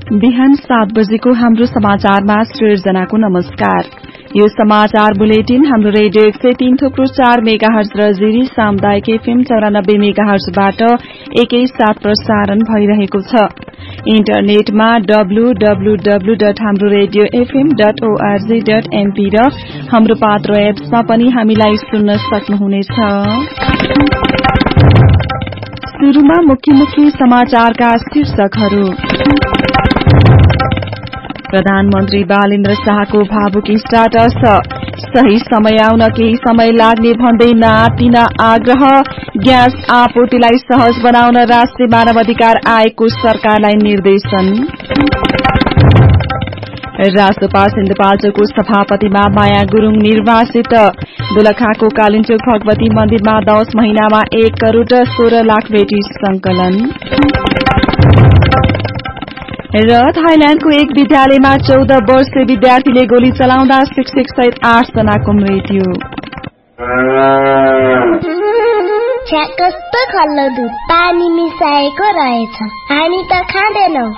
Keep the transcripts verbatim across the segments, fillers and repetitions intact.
बिहान सात बजेको हाम्रो समाचारमा सृजनाको नमस्कार। यो समाचार बुलेटिन हाम्रो रेडियो एक सय तीन थुप्रो चार मेगाहर्ज र जिरी सामुदायिक एफएम चौरानब्बे मेगाहर्जबाट एकैसाथ प्रसारण भइरहेको छ। इन्टरनेटमा डब्लु डब्लु डब्लु डट हाम्रो radio FM dot ORG dot NP र हाम्रो पात्र एप्समा पनि हामीलाई सुन्न सक्नुहुनेछ। सुरुमा मुख्य मुख्य समाचारका शीर्षकहरू। प्रधानमन्त्री बालेन्द्र शाहको भावुक स्टाटस, सही समय आउन केही समय लाग्ने भन्दै नातिन आग्रह, ग्यास आपूर्तिलाई सहज बनाउन राष्ट्रिय मानवाधिकार आयोगको सरकारलाई निर्देशन। राष्ट्रपा सिन्धुपाल्चोकको सभापतिमा माया गुरूङ निर्वाचित, दोलखाको कालिन्चोक भगवती मन्दिरमा दश महिनामा एक करोड़ सोह्र लाख भेटी संकलन। र थाइल्याण्डको एक विद्यालयमा चौध वर्षीय विद्यार्थीले गोली चलाउँदा शिक्षक सहित आठ जनाको मृत्यु। कस्तो खल्लो दुध पानी मिसाएको रहेछ, हामी त खाँदैनौ।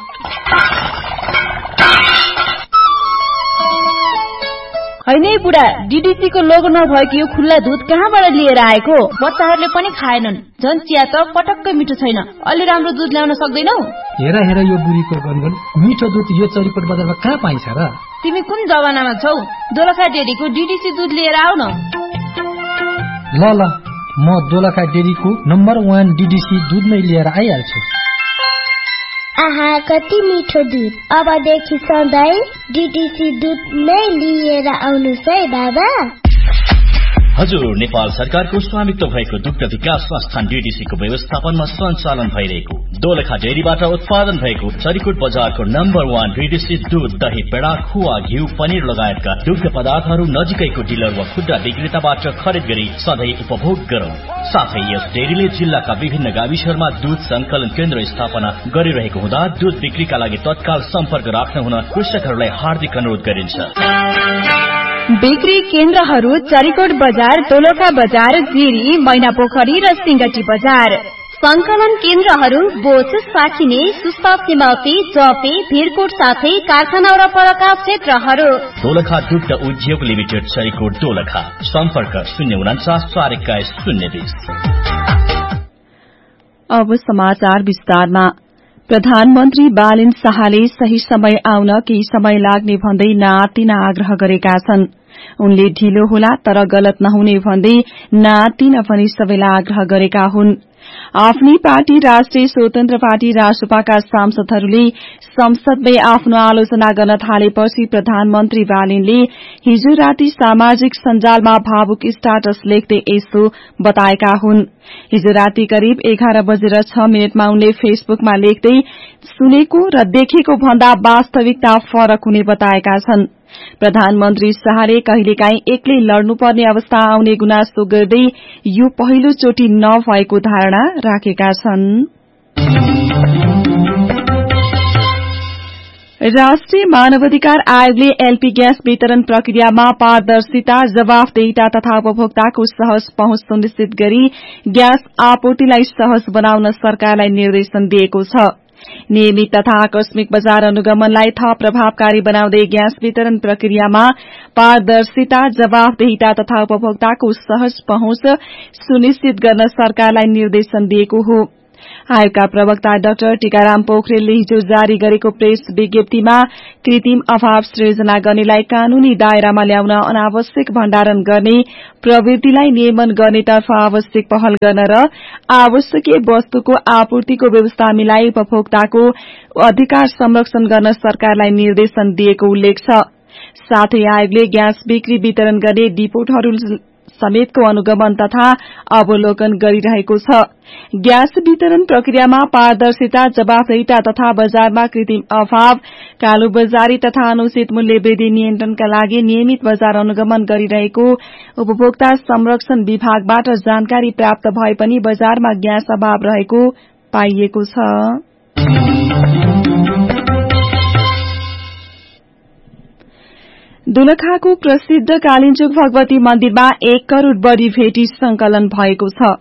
हैन बुढा, डीडीसीको लोगो नभएको यो खुल्ला दुध कहाँबाट लिएर आएको? बच्चाहरूले पनि खाएनन्, झन् चिया त पटक्कै मिठो छैन। अलि राम्रो दुध ल्याउन सक्दैनौ? हेर हेर यो बुढीको गनगन, मिठो दुध यो चरिपट बजारमा कहाँ पाइन्छ र? तिमी कुन जमानामा छौ? दोलखा डेरीको डीडीसी दुध लिएर आऊ न। ल ल, म दोलखा डेरीको नम्बर वान डीडीसी दुध नै लिएर आइहाल्छु। आहा, कति मिठो दुध। अबदेखि सधैँ डीडीसी दुध नै लिएर आउनुस् है बाबा। हजुर, नेपाल सरकारको स्वामित्व भएको दुग्ध विकास संस्थान डीडीसीको व्यवस्थापनमा सञ्चालन भइरहेको दोलखा डेरीबाट उत्पादन भएको चरिकोट बजारको नम्बर वान डीडीसी दूध, दही, पेडा, खुवा, घिउ, पनिर लगायतका दुग्ध पदार्थहरू नजिकैको डिलर वा खुद्रा विक्रेताबाट खरिद गरी सधैँ उपभोग गरौं। साथै यस डेरीले जिल्लाका विभिन्न गाविसहरूमा दूध संकलन केन्द्र स्थापना गरिरहेको हुँदा दूध बिक्रीका लागि तत्काल सम्पर्क राख्न हुन कृषकहरूलाई हार्दिक अनुरोध गरिन्छ। बिक्री केन्द्रहरू चरिकोट बजार, दोलखा बजार, जिरी, मैनापोखरी र सिंगटी बजार। संकलन केन्द्रहरू बोच, साखिने, सुस्पा, सिमौती, चौपे, भिरकोट साथै कारखाना वरपरका क्षेत्रहरू। दोलखा दुग्ध उद्योग लिमिटेड, चरिकोट, दोलखा। सम्पर्क शून्य उनाचास चार एक्काइस शून्य बीस। अब समाचार विस्तारमा। प्रधानमन्त्री बालेन्द्र शाहले सही समय आउन केही समय लाग्ने भन्दै नातिन आग्रह गरेका छन्। उनले ढिलो होला तर गलत नहुने भन्दै नातिन पनि सबैलाई आग्रह गरेका हुन्। आफ्नै पार्टी राष्ट्रिय स्वतन्त्र पार्टी रासपाका सांसदहरूले संसदमै आफ्नो आलोचना गर्न थालेपछि प्रधानमन्त्री बालेनले हिजो राति सामाजिक सञ्जालमा भावुक स्टाटस लेख्दै यसो बताएका हुन्। हिजो राति करिब एघार बजेर छ मिनटमा उनले फेसबुकमा लेख्दै सुनेको र देखेको भन्दा वास्तविकता फरक हुने बताएका छन्। प्रधानमन्त्री शाहले कहिलेकाहीँ एक्लै लड्नुपर्ने अवस्था आउने गुनासो गर्दै यो पहिलो चोटि नभएको धारणा राखेका छन्। राष्ट्रिय मानवाधिकार आयोगले एलपी ग्यास वितरण प्रक्रियामा पारदर्शिता, जवाफदेहिता तथा उपभोक्ताको सहज पहुँच सुनिश्चित गरी ग्यास आपूर्तिलाई सहज बनाउन सरकारलाई निर्देशन दिएको छ। नियमित तथा आकस्मिक बजार अनुगमनलाई थप प्रभावकारी बनाउँदै ग्यास वितरण प्रक्रियामा पारदर्शिता, जवाफदेहिता तथा उपभोक्ताको सहज पहुँच सुनिश्चित गर्न सरकारलाई निर्देशन दिएको हो। आयोगका प्रवक्ता डाक्टर टीकाराम पोखरेलले हिजो जारी गरेको प्रेस विज्ञप्तिमा कृत्रिम अभाव सृजना गर्नेलाई कानूनी दायरामा ल्याउन अनावश्यक भण्डारण गर्ने प्रवृत्तिलाई नियमन गर्नेतर्फ आवश्यक पहल गर्न र आवश्यकीय वस्तुको आपूर्तिको व्यवस्था मिलाई उपभोक्ताको अधिकार संरक्षण गर्न सरकारलाई निर्देशन दिएको उल्लेख छ। साथै आयोगले ग्यास बिक्री वितरण गर्ने डिपोटहरू समेतको अनुगमन तथा अवलोकन गरिरहेको छ। ग्यास वितरण प्रक्रियामा पारदर्शिता, जवाफदेहिता तथा बजारमा कृत्रिम अभाव, कालोबजारी तथा अनुचित मूल्य वृद्धि नियन्त्रणका लागि नियमित बजार अनुगमन गरिरहेको उपभोक्ता संरक्षण विभागबाट जानकारी प्राप्त भए पनि बजारमा ग्यास अभाव रहेको पाइएको छ। दोलखाको प्रसिद्ध कालिन्चोक भगवती मन्दिरमा एक करोड़ बढ़ी भेटी संकलन भएको छ।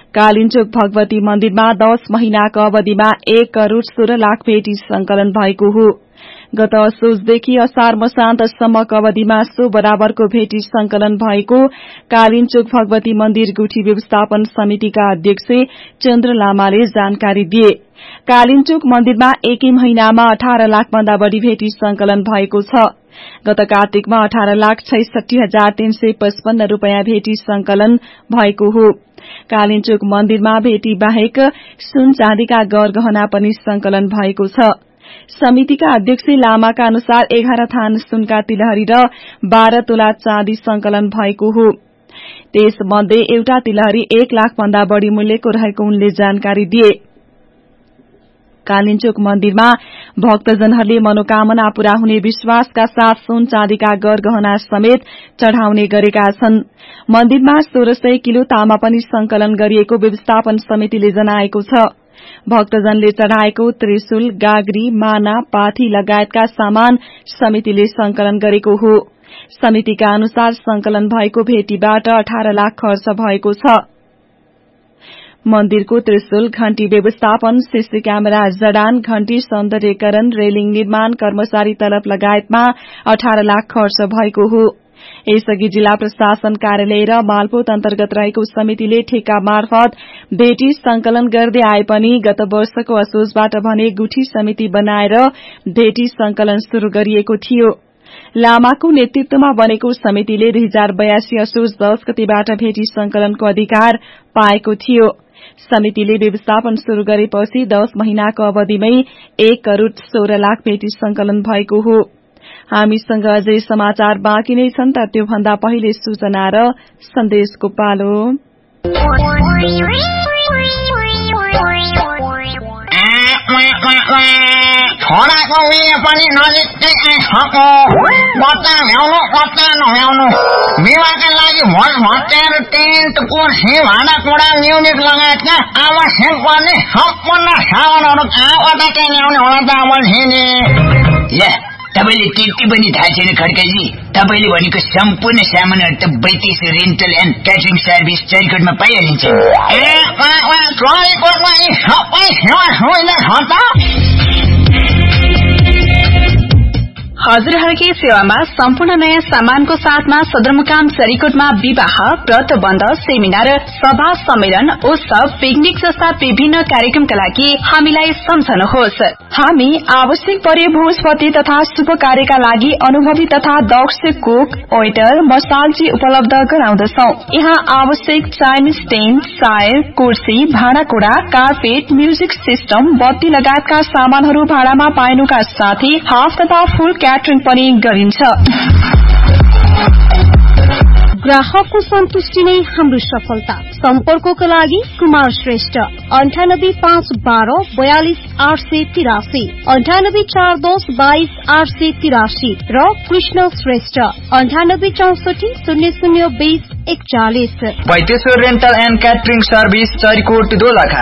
कालिन्चोक भगवती मन्दिरमा दश महिनाको अवधिमा एक करोड़ सोह्र लाख भेटी संकलन भएको हो। गत असोजदेखि असार मसान्तसम्मको अवधिमा सो बराबरको भेटी संकलन भएको कालिन्चोक भगवती मन्दिर गुठी व्यवस्थापन समितिका अध्यक्ष चन्द्र लामाले जानकारी दिए। कालिन्चोक मन्दिरमा एकै महिनामा अठार लाख भन्दा बढ़ी भेटी संकलन भएको छ। गत कार्तिकमा अठार लाख छैसठी हजार तीन सय पचपन्न रूपियाँ भेटी संकलन भएको हो। कालिन्चोक मन्दिरमा भेटी बाहेक सुन चाँदीका गरगहना पनि संकलन भएको छ। समितिका अध्यक्ष लामाका अनुसार एघार थान सुनका तिलहरी र बाह्र तोला चाँदी संकलन भएको हो। त्यसमध्ये एउटा तिलहरी एक लाख भन्दा बढ़ी मूल्यको रहेको उनले जानकारी दिए। कालिन्चोक मन्दिरमा भक्तजनहरूले मनोकामना पूरा हुने विश्वासका साथ सुन चाँदीका गरगहना समेत चढ़ाउने गरेका छन्। मन्दिरमा सोह्र सय किलो तामा पनि संकलन गरिएको व्यवस्थापन समितिले जनाएको छ। भक्तजनले चढ़ाएको त्रिशूल, गाग्री, माना, पाथी लगायतका सामान समितिले संकलन गरेको हो। समितिका अनुसार संकलन भएको भेटीबाट अठार लाख खर्च भएको छ। मन्दिरको त्रिशूल, घण्टी व्यवस्थापन, सीसी क्यामेरा जडान, घण्टी सौन्दर्यकरण, रेलिङ निर्माण, कर्मचारी तलब लगायतमा अठार लाख खर्च भएको हो। यसअघि जिल्ला प्रशासन कार्यालय र मालपोत अन्तर्गत रहेको समितिले ठेक्का मार्फत भेटी संकलन गर्दै आए पनि गत वर्षको असोजबाट भने गुठी समिति बनाएर भेटी संकलन शुरू गरिएको थियो। लामाको नेतृत्वमा बनेको समितिले दुई हजार बयासी असोज दश गतेबाट भेटी संकलनको अधिकार पाएको थियो। समितिले व्यवस्थापन शुरू गरेपछि दश महिनाको अवधिमै एक करोड़ सोह्र लाख भेटी संकलन भएको हो। हामीसँग अझै समाचार बाँकी नै छन् त त्योभन्दा पहिले सूचना र सन्देशको पालो। छोराको बिहे पनि नजिकै आइसक्यो। कता भ्याउनु कता नभ्याउनु। विवाहका लागि भोज भत्याएर टेन्ट, कुर्सी, भाँडाकुँडा, म्युजिक लगायतका आवश्यक पर्ने सम्पूर्ण सामानहरू कहाँबाट चाहिँ ल्याउने होला त अमलजीले? ले तपाईले टिप्टी पनि थाहा छैन खड्काजी? तपाईले भनेको सम्पूर्ण सामानहरू त बैतेस रेन्टल एन्ड क्याटरिङ सर्भिस चरिकोटमा पाइहालिन्छ। ए चरिकोटमा यी सबै सेवा सुविधा छ त? हजुरहरूकै सेवामा सम्पूर्ण नयाँ सामानको साथमा सदरमुकाम चरिकोटमा विवाह, व्रतबन्ध, सेमिनार, सभा, सम्मेलन, उत्सव, पिकनिक जस्ता विभिन्न कार्यक्रमका लागि हामीलाई सम्झनुहोस्। हामी आवश्यक परे भोजपति तथा शुभ कार्यका लागि अनुभवी तथा दक्ष कुक, वेटर, मसालजी उपलब्ध गराउँदछौ। यहाँ आवश्यक चाइनिज टेन्ट, सायर, कुर्सी, भाँडाकुँडा, कार्पेट, म्युजिक सिस्टम, बत्ती लगायतका सामानहरू भाडामा पाइनुका साथै हाफ तथा फुल क्याटरिङ पनि गरिन्छ। ग्राहकको सन्तुष्टि नै हाम्रो सफलता। सम्पर्कको लागि कुमार श्रेष्ठ अन्ठानब्बे पाँच बाह्र बयालिस आठ सय तिरासी, अन्ठानब्बे चार दस बाइस आठ सय तिरासी र कृष्ण श्रेष्ठ अन्ठानब्बे चौसठी शून्य शून्य बीस एकचालिस। Baiteshwar rental and catering service Charikot Dolakha.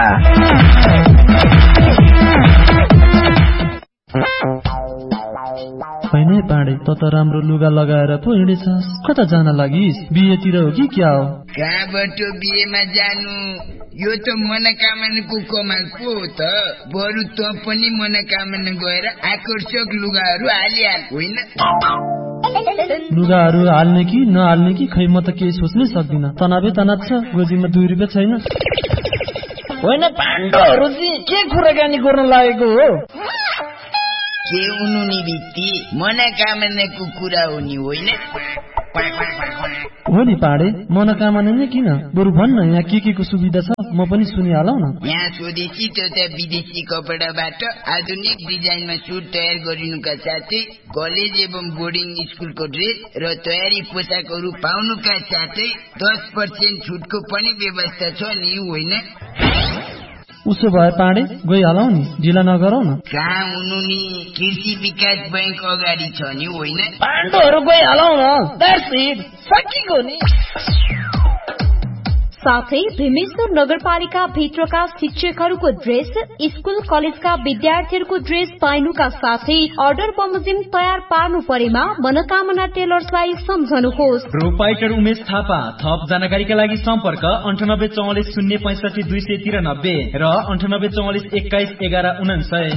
हैन पाडे त त राम्रो लुगा लगाएर पो हिँडेछस्। कता जान लागिस्? बिहेतिर हो कि क्या हो? कहाँबाट बिहेमा जानु? यो त मनोकामनाको कमाल पो हो त। बरु त पनि मनोकामना गएर आकर्षक लुगाहरू हालिहाल होइन? लुगाहरू हाल्ने कि नहाल्ने कि खै म त केही सोच्नै सक्दिन। तनावै तनाव छ। गोजीमा दुई रुपियाँ छैन। होइन पाण्डवहरू चाहिँ के कुराकानी गर्न लागेको हो? के हुनु नि बित्ती मनोकामनाको कुरा हो नि होइन? हो नि पाडे, मनोकामना नै किन? बरु भन्न यहाँ के के को सुविधा छ, म पनि सुनिहालौ न। यहाँ स्वदेशी तथा विदेशी कपडाबाट आधुनिक डिजाइनमा सुट तयार गरिनुका साथै कलेज एवं बोर्डिङ स्कुलको ड्रेस र तयारी पोसाकहरू पाउनुका साथै दस पर्सेन्ट छुटको पनि व्यवस्था छ नि होइन? उसो भए पाडे गइहालौ नि, ढिला नगरौ न। कहाँ हुनु नि, कृषि विकास बैंक अगाडि छ नि होइन? पाण्डवहरू गइहालौ न, द्याट्स इट, सकिगयो नि। साथै भीमेश्वर नगरपालिका भित्रका शिक्षकहरूको ड्रेस, स्कूल कलेजका विद्यार्थीहरूको ड्रेस पाइनुका साथै अर्डर बमोजिम तयार पार्नु परेमा मनोकामना टेलर्सलाई सम्झनुहोस्। प्रोपाइटर उमेश थापा। थप जानकारीका लागि सम्पर्क अन्ठानब्बे चौवालिस शून्य पैंसठी दुई सय तिरानब्बे र अन्ठानब्बे चौवालिस एक्काइस एघार उनान्सय।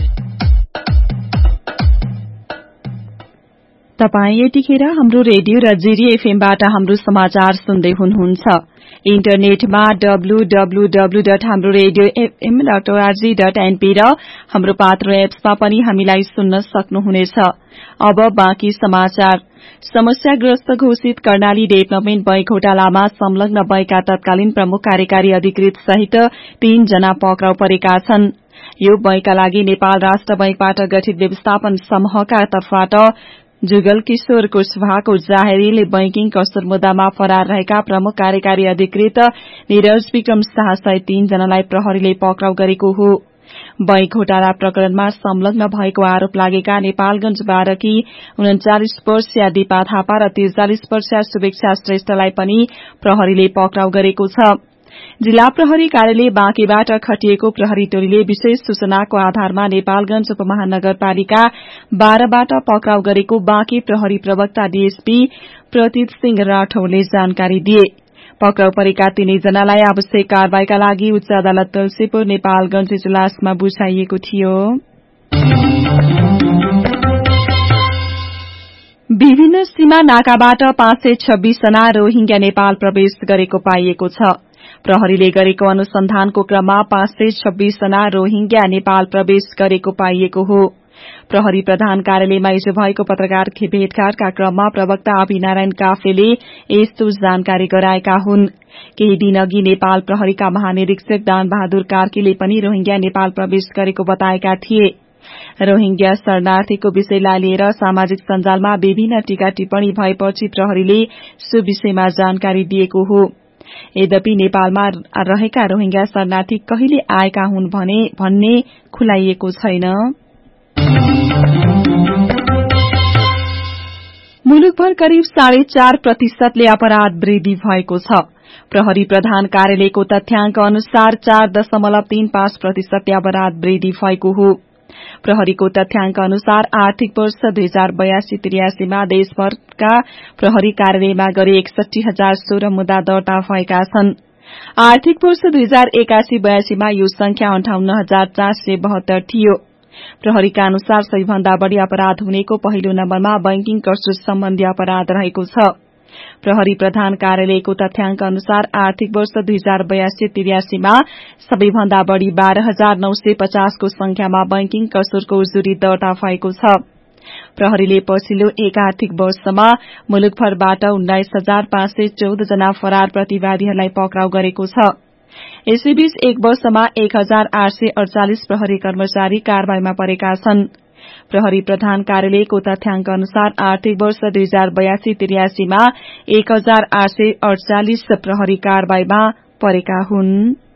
तपाई यतिखेर हाम्रो रेडियो र जिरी एफएमबाट हाम्रो समाचार सुन्दै हुनुहुन्छ। इन्टरनेटमा डब्लु डब्लु डब्लु डट हाम्रो radio FM dot ORG dot NP र हाम्रो पात्रो एप्समा पनि हामीलाई सुन्न सक्नुहुनेछ। अब बाँकी समाचार। समस्याग्रस्त घोषित कर्णाली डेभलपमेन्ट बैंक घोटालामा संलग्न बैंकका तत्कालीन प्रमुख कार्यकारी अधिकृत सहित तीन जना पक्राउ परेका छन्। यो बैंकका लागि नेपाल राष्ट्र बैंकबाट गठित व्यवस्थापन समूहका तर्फबाट जुगल किशोर कुशवाहाको जाहेरीले बैंकिङ कसुर मुद्दामा फरार रहेका प्रमुख कार्यकारी अधिकृत निरज विक्रम शाह सहित तीन जनालाई प्रहरीले पक्राउ गरेको हो। बैंक घोटाला प्रकरणमा संलग्न भएको आरोप लागेका नेपालगंज बारकी उन्चालिस वर्षीय दिपा थापा र त्रिचालिस वर्षीय शुभेक्षा श्रेष्ठलाई पनि प्रहरीले पक्राउ गरेको छ। जिल्ला प्रहरी कार्यालय बाँकेबाट खटिएको प्रहरी टोलीले विशेष सूचनाको आधारमा नेपालगंज उपमहानगरपालिका बाह्रबाट पक्राउ गरेको बाँके प्रहरी प्रवक्ता डीएसपी प्रतीत सिंह राठौरले जानकारी दिए। पक्राउ परेका तीनैजनालाई आवश्यक कारवाहीका लागि उच्च अदालत तुलसीपुर नेपालगंज इजलासमा बुझाइएको थियो। विभिन्न सीमा नाकाबाट पाँच सय छब्बीस जना रोहिंग्या नेपाल प्रवेश गरेको पाइएको छ। प्रहरीले गरेको अनुसन्धानको क्रममा पाँच सय छब्बीस जना रोहिंग्या नेपाल प्रवेश गरेको पाइएको हो। प्रहरी प्रधान कार्यालयमा हिजो भएको पत्रकार भेटघाटका क्रममा प्रवक्ता अभिनारायण काफलेले यस्तो जानकारी गराएका हुन्। केही दिनअघि नेपाल प्रहरीका महानिरीक्षक दान बहादुर कार्कीले पनि रोहिंग्या नेपाल प्रवेश गरेको बताएका थिए। रोहिंग्या शरणार्थीको विषयलाई लिएर सामाजिक सञ्जालमा विभिन्न टीका टिप्पणी भएपछि प्रहरीले सो विषयमा जानकारी दिएको हो। यद्यपि नेपालमा रहेका रोहिंग्या शरणार्थी कहिले आएका हुन् भने भन्ने खुलाइएको छैन। मुलुकभर करिब साढे चार प्रतिशतले अपराध वृद्धि भएको छ। प्रहरी प्रधान कार्यालयको तथ्याङ्क अनुसार चार दशमलव तीन पाँच प्रतिशतले अपराध वृद्धि भएको हो। प्रहरीको तथ्याङ्क अनुसार आर्थिक वर्ष दुई हजार बयासी त्रियासीमा देशभरका प्रहरी कार्यालयमा गरी एकसठी हजार सोह्र मुद्दा दर्ता भएका छन्। आर्थिक वर्ष दुई हजार एकासी बयासीमा यो संख्या अन्ठाउन्न हजार चार सय बहत्तर थियो। प्रहरीका अनुसार सबैभन्दा बढ़ी अपराध हुनेको पहिलो नम्बरमा बैंकिङ कसुर सम्बन्धी अपराध रहेको छ। प्रहरी प्रधान कार्यालयको तथ्याङ्क अनुसार आर्थिक वर्ष दुई हजार बयासी त्रियासीमा सबैभन्दा बढ़ी बाह्र हजार नौ सय पचासको संख्यामा बैंकिङ कसुरको उजुरी दर्ता भएको छ। प्रहरीले पछिल्लो एक आर्थिक वर्षमा मुलुकभरबाट उन्नाइस हजार पाँच सय चौध जना फरार प्रतिवादीहरूलाई पक्राउ गरेको छ। यसैबीच एक वर्षमा एक हजार आठ सय अड़चालिस प्रहरी कर्मचारी कारवाहीमा परेका छन्। प्रहरी प्रधान कार्यालयको तथ्याङ्क अनुसार आर्थिक वर्ष दुई हजार बयासी त्रियासीमा एक हजार आठ सय अड़चालिस प्रहरी कारवाहीमा परेका हुन्।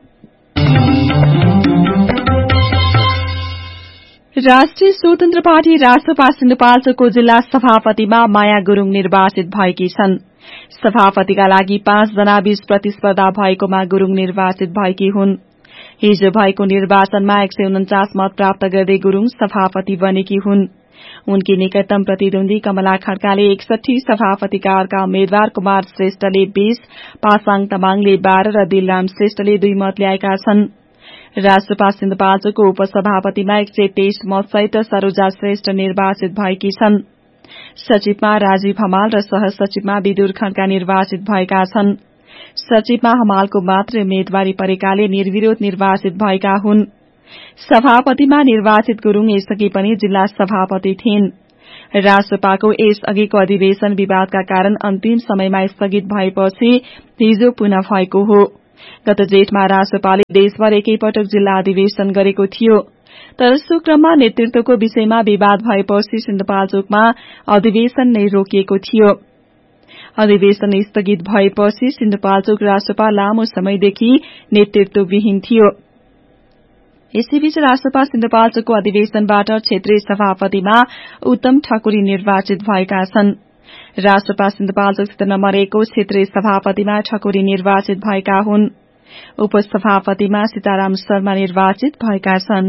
राष्ट्रिय स्वतन्त्र पार्टी राष्ट्रपा सिन्धुपाल्चोकको जिल्ला सभापतिमा माया गुरूङ निर्वाचित भएकी छन्। सभापतिका लागि पाँच जना बीच प्रतिस्पर्धा भएकोमा गुरूङ निर्वाचित भएकी हुन्। हिजो भएको निर्वाचनमा एक सय उन्चास मत प्राप्त गर्दै गुरूङ सभापति बनेकी हुन्। उनकी निकटतम प्रतिद्वन्दी कमला खड्काले एकसठी सभापतिका अर्का उम्मेद्वार कुमार श्रेष्ठले बीस, पासाङ तामाङले बाह्र र दिलराम श्रेष्ठले दुई मत ल्याएका छन्। राष्ट्रपा सिन्धुपाल्चोकको उपसभापतिमा एक सय तेइस मतसहित सरोजा श्रेष्ठ निर्वाचित भएकी छन्। सचिवमा राजीव हमाल र सहसचिवमा विदुर खड्का निर्वाचित भएका छन्। सचिवमा हमालको मात्र उम्मेद्वारी परेकाले निर्विरोध निर्वाचित भएका हुन्। सभापतिमा निर्वाचित गुरूङ यसअघि पनि जिल्ला सभापति थिइन्। राष्ट्रपाको यस अघिको अधिवेशन विवादका कारण अन्तिम समयमा स्थगित भएपछि हिजो पुनः भएको हो। गत जेठमा राष्ट्रपाले देशभर एकैपटक जिल्ला अधिवेशन गरेको थियो। तर सो क्रममा नेतृत्वको विषयमा विवाद भएपछि सिन्धुपाल्चोकमा अधिवेशन नै रोकिएको थियो। अधिवेशन स्थगित भएपछि सिन्धुपाल्चोक राष्ट्रपा लामो समयदेखि नेतृत्वविहीन थियो। यसैबीच राष्ट्रपा सिन्धुपाल्चोकको अधिवेशनबाट क्षेत्रीय सभापतिमा उत्तम ठकुरी निर्वाचित भएका छन्। राष्ट्रपा सिन्धुपाल्चोक क्षेत्र नम्बर एकको क्षेत्रीय सभापतिमा ठकुरी निर्वाचित भएका हुन्। उपसभापतिमा सीताराम शर्मा निर्वाचित भएका छन्।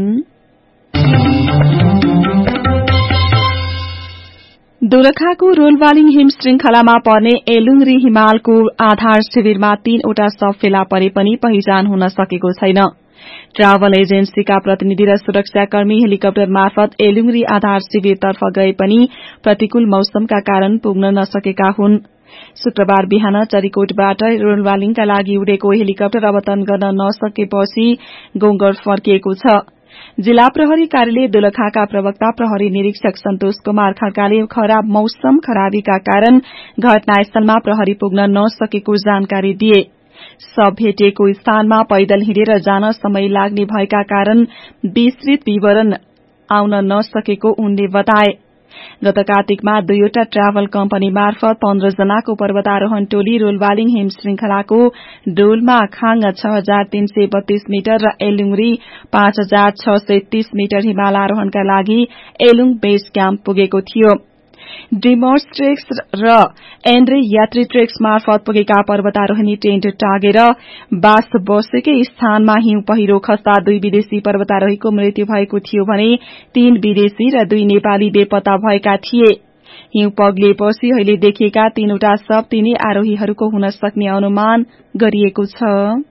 दोलखाको रोलवालिङ हिम श्रृंखलामा पर्ने एलुङरी हिमालको आधार शिविरमा तीनवटा शव फेला परे पनि पहिचान हुन सकेको छैन। ट्राभल एजेन्सीका प्रतिनिधि र सुरक्षाकर्मी हेलिकप्टर मार्फत एलुङरी आधार शिविरतर्फ गए पनि प्रतिकूल मौसमका कारण पुग्न नसकेका हुन्। शुक्रबार बिहान चरीकोटबाट रोलवालिङका लागि उडेको हेलिकप्टर अवतरण गर्न नसकेपछि गोंगड़ फर्किएको छ। जिल्ला प्रहरी कार्यालय दोलखाका प्रवक्ता प्रहरी निरीक्षक सन्तोष कुमार खड्काले खराब मौसम खराबीका कारण घटनास्थलमा प्रहरी पुग्न नसकेको जानकारी दिए। शव भेटिएको स्थानमा पैदल हिँडेर जान समय लाग्ने भएका कारण विस्तृत विवरण आउन नसकेको उनले बताए। गत कार्तिकमा दुईवटा ट्राभल कम्पनी मार्फत पन्ध्र जनाको पर्वतारोहण टोली रोलवालिङ हिम श्रृंखलाको डोलमा खाङ छ हजार तीन सय बत्तीस मिटर र एलुङरी पाँच हजार छ सय तीस मिटर हिमाल आरोहणका लागि एलुङ बेस क्याम्प पुगेको थियो। ड्रिमर्स ट्रेक्स र एन्ड्रे यात्री ट्रेक्स मार्फत पुगेका पर्वतारोहणी टेन्ट टाँगेर बास बसेकै स्थानमा हिउँ पहिरो खस्दा दुई विदेशी पर्वतारोहीको मृत्यु भएको थियो भने तीन विदेशी र दुई नेपाली बेपत्ता भएका थिए। हिउँ पग्लिएपछि अहिले देखिएका तीनवटा शव तिनै आरोहीहरूको हुन सक्ने अनुमान गरिएको छ।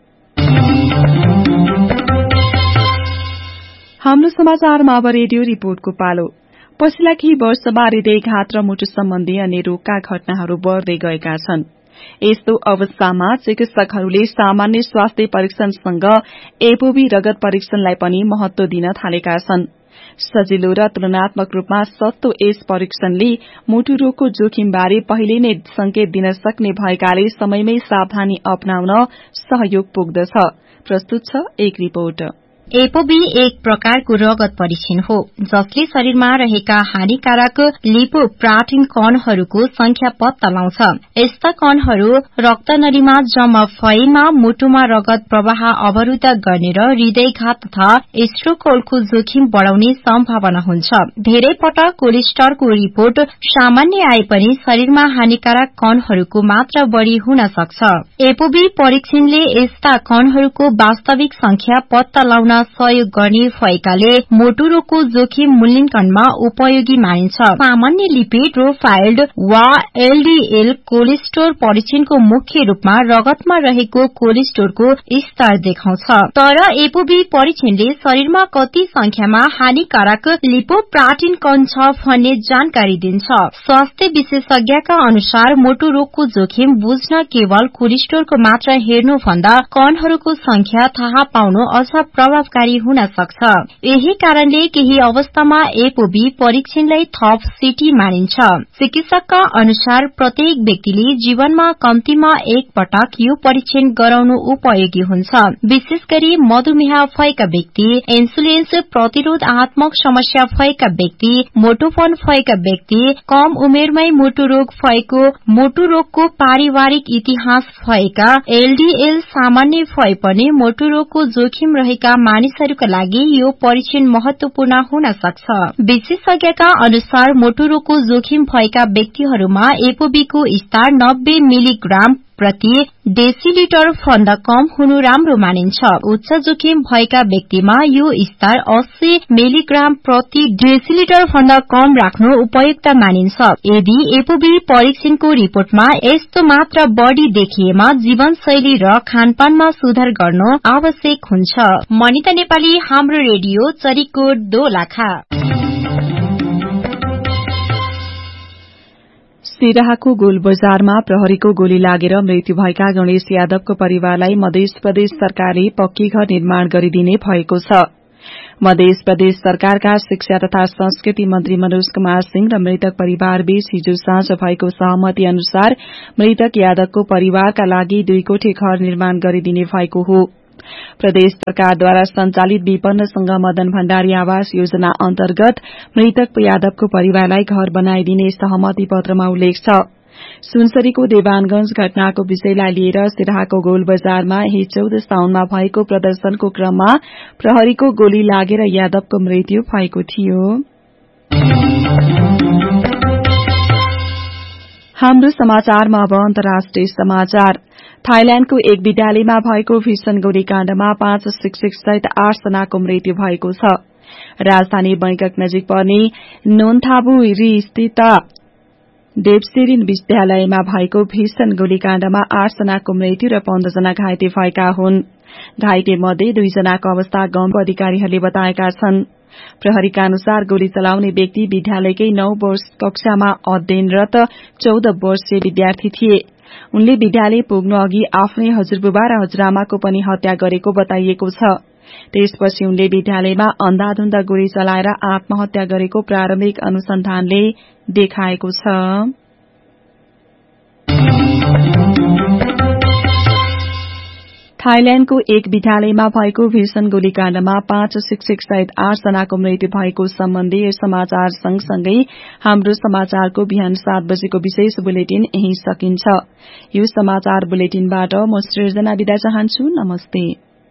हाम्रो समाचारमा अब रेडियो रिपोर्टको पालो। पछिल्ला केही वर्षमा हृदयघात र मुटु सम्बन्धी अन्य रोगका घटनाहरू बढ़दै गएका छन्। यस्तो अवस्थामा चिकित्सकहरूले सामान्य स्वास्थ्य परीक्षणसँग एपोबी रगत परीक्षणलाई पनि महत्व दिन थालेका छन्। सजिलो र तुलनात्मक रूपमा सस्तो यस परीक्षणले मुटु रोगको जोखिमबारे पहिले नै संकेत दिन सक्ने भएकाले समयमै सावधानी अपनाउन सहयोग पुग्दछ। प्रस्तुत छ एक रिपोर्ट। एपोबी एक प्रकारको रगत परीक्षण हो जसले शरीरमा रहेका हानिकारक लिपोप्रोटीन कणहरूको संख्या पत्ता लगाउँछ। यस्ता कणहरू रक्तनलीमा जम्मा भएमा मुटुमा रगत प्रवाह अवरुद्ध गर्ने र हृदयघात तथा स्ट्रोकको जोखिम बढ़ाउने सम्भावना हुन्छ। धेरै पटक कोलेस्ट्रलको रिपोर्ट सामान्य आए पनि शरीरमा हानिकारक कणहरूको मात्रा बढ़ी हुन सक्छ। एपोबी परीक्षणले यस्ता कणहरूको वास्तविक संख्या पत्ता लगाउन सहयोग गर्ने भएकाले मोटु रोगको जोखिम मूल्याङ्कनमा उपयोगी मानिन्छ। सामान्य लिपिड प्रोफाइल्ड वा एलडीएल कोलेस्ट्रोल परीक्षणको मुख्य रूपमा रगतमा रहेको कोलेस्ट्रोलको स्तर देखाउँछ, तर एपोबी परीक्षणले शरीरमा कति संख्यामा हानिकारक लिपोप्रोटीन कण छ भन्ने जानकारी दिन्छ। स्वास्थ्य विशेषज्ञका अनुसार मोटु रोगको जोखिम बुझ्न केवल कोलेस्ट्रोलको मात्रा हेर्नुभन्दा कणहरूको संख्या थाहा पाउनु अझ प्रभाव हुन सक्छ। यही कारणले केही अवस्थामा एपोबी परीक्षणलाई थप सिटी मानिन्छ। चिकित्सकका अनुसार प्रत्येक व्यक्तिले जीवनमा कम्तीमा एक पटक यो परीक्षण गराउनु उपयोगी हुन्छ। विशेष गरी मधुमेह भएका व्यक्ति, इन्सुलिन प्रतिरोधात्मक समस्या भएका व्यक्ति, मोटोपन भएका व्यक्ति, कम उमेरमै मोटु रोग भएको, मोटु रोगको पारिवारिक इतिहास भएका, एलडीएल सामान्य भए पनि मोटु रोगको जोखिम रहेका मानिसहरूका लागि यो परीक्षण महत्वपूर्ण हुन सक्छ। विशेषज्ञका अनुसार मोटु रोगको जोखिम भएका व्यक्तिहरूमा एपोबीको स्तर नब्बे मिलिग्राम प्रति डेसिलिटर भन्दा कम हुनु राम्रो मानिन्छ। उच्च जोखिम भएका व्यक्तिमा यो स्तर अस्सी मिलिग्राम प्रति डेसिलिटर भन्दा कम राख्नु उपयुक्त मानिन्छ। यदि एपोबी परीक्षणको रिपोर्टमा यस्तो मात्रा बढ़ी देखिएमा जीवनशैली र खानपानमा सुधार गर्नु आवश्यक हुन्छ। मनिता नेपाली, हाम्रो रेडियो, चरीकोट, दोलखा। सिराहाको गोल बजारमा प्रहरीको गोली लागेर मृत्यु भएका गणेश यादवको परिवारलाई मध्य प्रदेश सरकारले पक्की घर निर्माण गरिदिने भएको छ। मध्य प्रदेश सरकारका शिक्षा तथा संस्कृति मन्त्री मनोज कुमार सिंह र मृतक परिवारबीच हिजो साँझ भएको सहमति अनुसार मृतक यादवको परिवारका लागि दुई कोठे घर निर्माण गरिदिने भएको हो। प्रदेश सरकारद्वारा संचालित विपन्नसँग मदन भण्डारी आवास योजना अन्तर्गत मृतक यादवको परिवारलाई घर बनाइदिने सहमति पत्रमा उल्लेख छ। सुनसरीको देवानगंज घटनाको विषयलाई लिएर सिराहाको गोल बजारमा यही चौध साउनमा भएको प्रदर्शनको क्रममा प्रहरीको गोली लागेर यादवको मृत्यु भएको थियो। हाम्रो समाचारमा अब अन्तर्राष्ट्रिय समाचार। थाइल्याण्डको एक विद्यालयमा भएको भीषण गोलीकाण्डमा पाँच शिक्षक सहित आठ जनाको मृत्यु भएको छ। राजधानी बैंकक नजिक पर्ने नोन्थाबुरी स्थित देवसिरिन विद्यालयमा भएको भीषण गोलीकाण्डमा आठ जनाको मृत्यु र पन्ध्र जना घाइते भएका हुन्। घाइते मध्ये दुई जनाको अवस्था गम्भीर अधिकारीहरूले बताएका छन्। प्रहरीका अनुसार गोली चलाउने व्यक्ति विद्यालयकै नौ वर्ष कक्षामा अध्ययनरत चौध वर्षीय विद्यार्थी थिए। उनले विद्यालय पुग्नु अघि आफ्नै हजुरबुबा र हजुरआमाको पनि हत्या गरेको बताइएको छ। त्यसपछि उनले विद्यालयमा अन्धाधुन्द गोली चलाएर आत्महत्या गरेको प्रारम्भिक अनुसन्धानले देखाएको छ। थाइल्याण्डको एक विद्यालयमा भएको भीषण गोलीकाण्डमा पाँच शिक्षक सहित आठ जनाको मृत्यु भएको सम्बन्धी समाचार सँगसँगै हाम्रो समाचारको बिहान सात बजेको विशेष बुलेटिन यही सकिन्छ। यो समाचार बुलेटिनबाट म सृजना बिदा चाहन्छु। नमस्ते।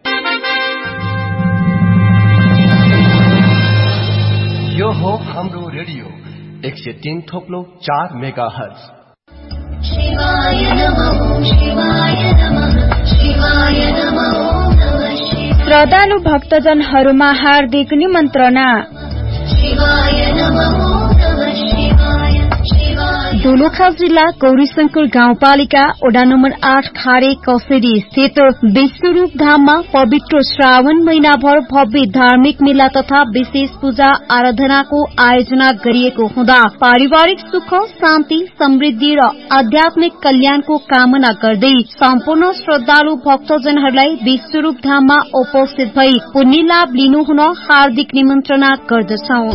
यो हो हाम्रो रेडियो एक सय तीन थोप्लो चार मेगा हर्ज। शिवाय नमः शिवाय नमः शिवाय नमः श्रद्धालु भक्तजनहरूमा हार्दिक निमन्त्रणा। शिवाय नमः शिवाय शिवाय। दोलखा जिल्ला गौरीशंकर गाउँपालिका वडा नम्बर आठ खारे कसेरी स्थित विश्वरूप धाममा पवित्र श्रावण महिनाभर भव्य धार्मिक मेला तथा विशेष पूजा आराधनाको आयोजना गरिएको हुँदा पारिवारिक सुख शान्ति समृद्धि र आध्यात्मिक कल्याणको कामना गर्दै सम्पूर्ण श्रद्धालु भक्तजनहरूलाई विश्वरूप धाममा उपस्थित भई पुण्य लाभ लिनुहुन हार्दिक निमन्त्रणा गर्दछौं।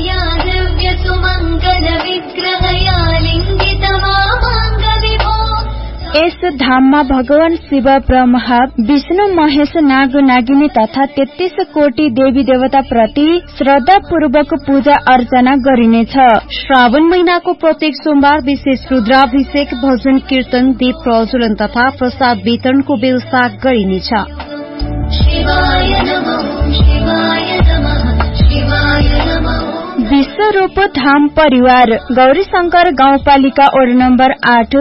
यस धाममा भगवान शिव ब्रह्मा विष्णु महेश नाग नागिनी तथा तेत्तीस कोटी देवी देवता प्रति श्रद्धापूर्वक पूजा अर्चना गरिनेछ। श्रावण महिनाको प्रत्येक सोमबार विशेष रुद्राभिषेक भजन कीर्तन दीप प्रज्वलन तथा प्रसाद वितरणको व्यवस्था गरिनेछ। शिवाय नमः शिवाय नमः शिवाय नमः। विश्वरूप धाम परिवार गौरीशंकर गाउँपालिका वडा नम्बर आठ